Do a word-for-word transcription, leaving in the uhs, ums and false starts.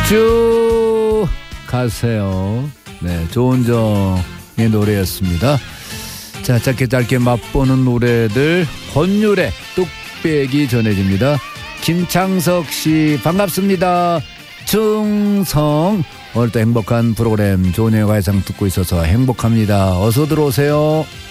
쭉 가세요. 네, 조은정의 노래였습니다. 자, 짧게 짧게 맛보는 노래들 혼율의 뚝배기 전해집니다. 김창석 씨 반갑습니다. 충성. 오늘도 행복한 프로그램 조은영의 가요상 듣고 있어서 행복합니다. 어서 들어오세요.